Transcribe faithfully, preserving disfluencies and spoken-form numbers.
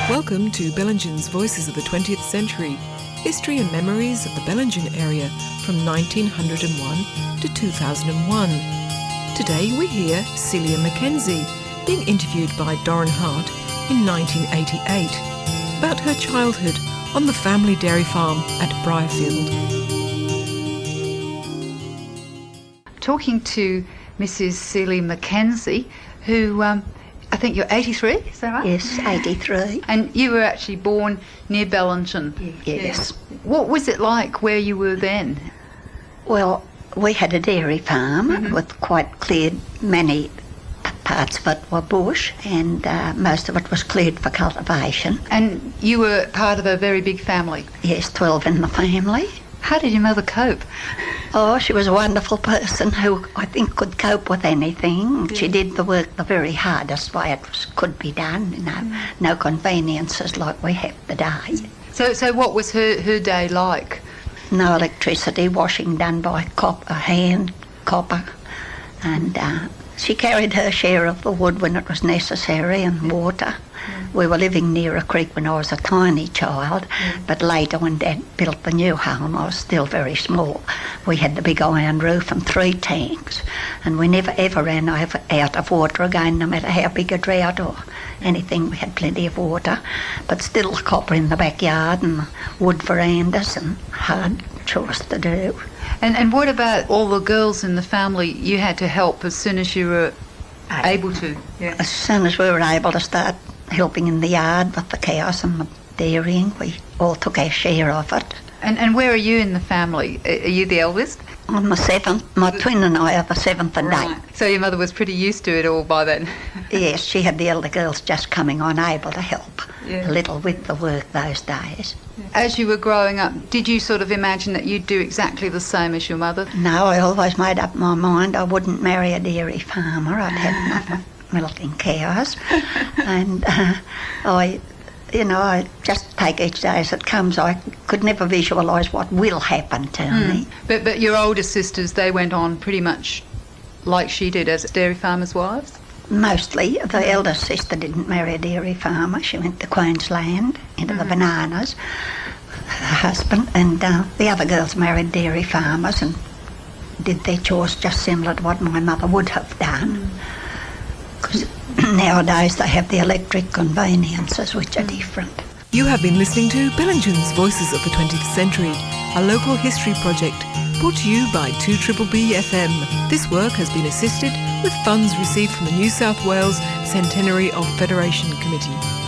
Welcome to Bellingen's Voices of the twentieth Century, history and memories of the Bellingen area from nineteen oh one to two thousand one. Today we hear Celia Mackenzie being interviewed by Doran Hart in nineteen eighty-eight about her childhood on the family dairy farm at Briarfield. Talking to Missus Celia Mackenzie, who um, I think you're eighty-three, is that right? Yes, eighty-three. And you were actually born near Bellingen. Yes. What was it like where you were then? Well, we had a dairy farm Mm-hmm. with quite cleared, many p- parts of it were bush, and uh, most of it was cleared for cultivation. And you were part of a very big family. Yes, twelve in the family. How did your mother cope? Oh, she was a wonderful person who I think could cope with anything. She did the work the very hardest way it was, could be done, you know. Mm. No conveniences like we have today. So, so what was her, her day like? No electricity, washing done by copper, hand, copper, and uh, she carried her share of the wood when it was necessary and water. Mm. We were living near a creek when I was a tiny child, mm. but later when Dad built the new home, I was still very small. We had the big iron roof and three tanks, and we never ever ran over, out of water again, no matter how big a drought or anything. We had plenty of water, but still copper in the backyard and wood verandas and hard chores to do. And and what about all the girls in the family? You had to help as soon as you were able to? Yeah. As soon as we were able to start helping in the yard with the cows and the dairying, we all took our share of it. And and where are you in the family? Are you the eldest? I'm the seventh. My twin and I are the seventh and Right. eighth. So your mother was pretty used to it all by then? Yes, she had the elder girls just coming on, able to help Yeah. a little with the work those days. As you were growing up, did you sort of imagine that you'd do exactly the same as your mother? No, I always made up my mind I wouldn't marry a dairy farmer. I'd had enough of milking cows. And uh, I, you know, I just take each day as it comes. I could never visualise what will happen to Mm. me. But but your older sisters, they went on pretty much like she did as dairy farmers' wives? Mostly. The eldest sister didn't marry a dairy farmer. She went to Queensland into Mm-hmm. the bananas, her husband, and uh, the other girls married dairy farmers and did their chores just similar to what my mother would have done. Because nowadays they have the electric conveniences, which are different. You have been listening to Bellingen's Voices of the twentieth Century, a local history project brought to you by two B B B F M. This work has been assisted with funds received from the New South Wales Centenary of Federation Committee.